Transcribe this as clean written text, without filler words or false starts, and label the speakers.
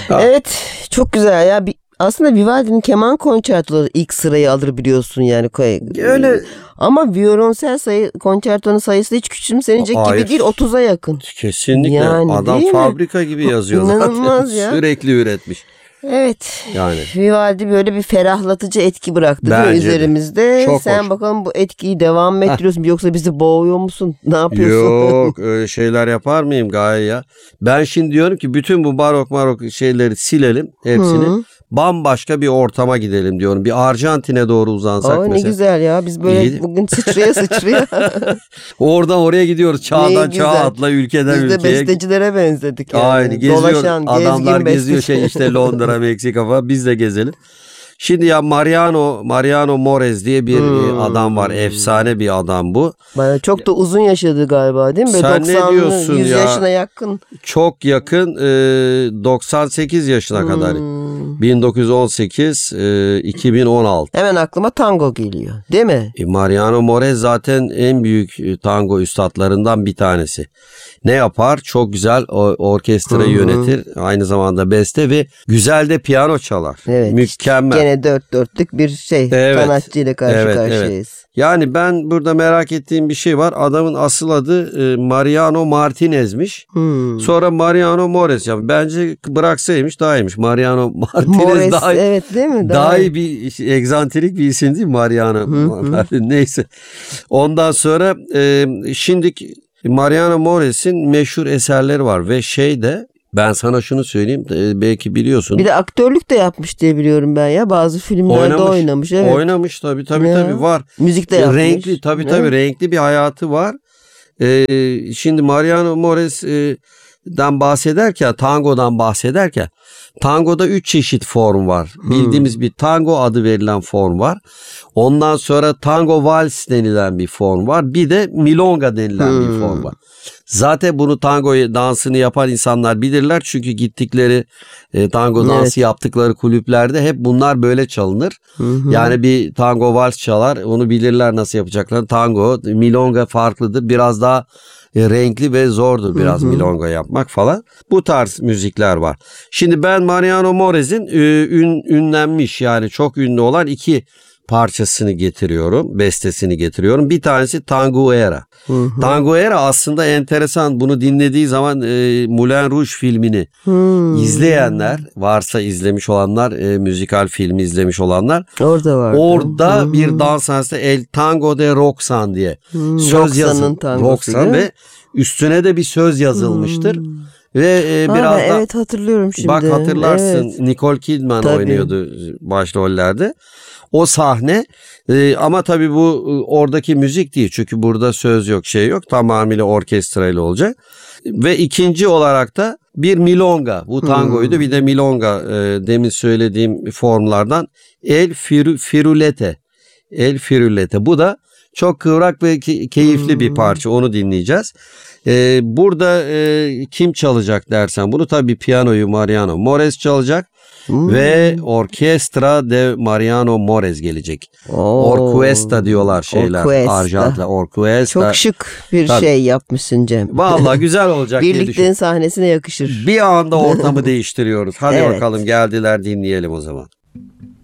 Speaker 1: Evet, çok güzel ya. Aslında Vivaldi'nin keman konçertoları ilk sırayı alır biliyorsun yani.
Speaker 2: Öyle.
Speaker 1: Ama violonsel konçertonun sayısı hiç küçümsenecek gibi değil, 30'a yakın.
Speaker 2: Kesinlikle.
Speaker 1: Yani,
Speaker 2: adam fabrika gibi yazıyor
Speaker 1: İnanılmaz
Speaker 2: zaten.
Speaker 1: Ya.
Speaker 2: Sürekli üretmiş.
Speaker 1: Evet.
Speaker 2: Yani.
Speaker 1: Vivaldi böyle bir ferahlatıcı etki bıraktı değil mi üzerimizde?
Speaker 2: Çok
Speaker 1: Sen
Speaker 2: hoş.
Speaker 1: Bakalım bu etkiyi devam mı ettiriyorsun yoksa bizi boğuyor musun? Ne yapıyorsun?
Speaker 2: Yok, öyle şeyler yapar mıyım Gaye ya? Ben şimdi diyorum ki bütün bu barok şeyleri silelim hepsini. Bambaşka bir ortama gidelim diyorum. Bir Arjantin'e doğru uzansak mesela.
Speaker 1: Ne güzel ya. Biz böyle bugün sıçraya.
Speaker 2: Oradan oraya gidiyoruz. Çağdan çağa atla, ülkeden ülkeye.
Speaker 1: Biz de bestecilere benzedik yani.
Speaker 2: Aynı geziyor.
Speaker 1: Dolaşan,
Speaker 2: Adamlar
Speaker 1: gezgin
Speaker 2: geziyor işte Londra, Meksika falan. Biz de gezelim. Şimdi ya Mariano Morez diye bir adam var. Efsane bir adam bu.
Speaker 1: Çok da uzun yaşadı galiba değil mi?
Speaker 2: Sen ne diyorsun
Speaker 1: 100
Speaker 2: ya?
Speaker 1: yaşına yakın.
Speaker 2: Çok yakın. 98 yaşına kadar. 1918 2016.
Speaker 1: Hemen aklıma tango geliyor değil mi?
Speaker 2: Mariano Morez zaten en büyük tango üstadlarından bir tanesi. Ne yapar? Çok güzel orkestrayı yönetir. Aynı zamanda beste ve güzel de piyano çalar.
Speaker 1: Evet.
Speaker 2: Mükemmel.
Speaker 1: Gene dört dörtlük bir sanatçıyla karşı karşıyayız. Evet.
Speaker 2: Yani ben burada merak ettiğim bir şey var. Adamın asıl adı Mariano Martinez'miş. Sonra Mariano Morez. Yani bence bıraksaymış daha iyiymiş. Mariano Martinez daha iyi.
Speaker 1: Evet değil mi?
Speaker 2: Daha iyi bir egzantrik bir isim değil mi Mariano? Neyse. Ondan sonra şimdi Mariano Morez'in meşhur eserleri var ve ben sana şunu söyleyeyim, belki biliyorsun.
Speaker 1: Bir de aktörlük de yapmış diye biliyorum ben ya. Bazı filmlerde oynamış. Evet.
Speaker 2: Oynamış tabii var.
Speaker 1: Müzik de yapmış.
Speaker 2: Renkli tabii renkli bir hayatı var. Şimdi Mariano Morez'den tangodan bahsederken tangoda 3 çeşit form var. Bildiğimiz bir tango adı verilen form var. Ondan sonra tango vals denilen bir form var. Bir de milonga denilen bir form var. Zaten bunu tango dansını yapan insanlar bilirler. Çünkü gittikleri tango dansı yaptıkları kulüplerde hep bunlar böyle çalınır. Yani bir tango vals çalar. Onu bilirler nasıl yapacaklarını. Tango, milonga farklıdır. Biraz daha renkli ve zordur biraz milonga yapmak falan. Bu tarz müzikler var. Şimdi ben Mariano Morez'in ünlenmiş yani çok ünlü olan 2 parçasını getiriyorum, bestesini getiriyorum. Bir tanesi Tanguera. Tanguera aslında enteresan. Bunu dinlediği zaman Moulin Rouge filmini izleyenler, varsa izlemiş olanlar, müzikal filmi izlemiş olanlar.
Speaker 1: Orada var.
Speaker 2: Orada bir dans sahnesi El Tango de Roxanne diye söz yazılmış. Roxanne ve üstüne de bir söz yazılmıştır. Ve biraz da
Speaker 1: evet hatırlıyorum şimdi.
Speaker 2: Bak hatırlarsın Nicole Kidman oynuyordu başrollerde. O sahne ama tabii bu oradaki müzik değil çünkü burada söz yok yok tamamıyla orkestrayla olacak. Ve ikinci olarak da bir milonga, bu tangoydu bir de milonga demin söylediğim formlardan El Firulete. Bu da çok kıvrak ve keyifli bir parça, onu dinleyeceğiz. Burada kim çalacak dersen bunu tabii piyanoyu Mariano Morez çalacak. Ve Orkestra de Mariano Morez gelecek. Orquesta diyorlar Arjantin'de. Orquesta.
Speaker 1: Çok şık bir şey yapmışsın Cem.
Speaker 2: Vallahi güzel olacak diye düşünüyorum.
Speaker 1: Birliklerin sahnesine yakışır.
Speaker 2: Bir anda ortamı değiştiriyoruz. Hadi bakalım geldiler, dinleyelim o zaman.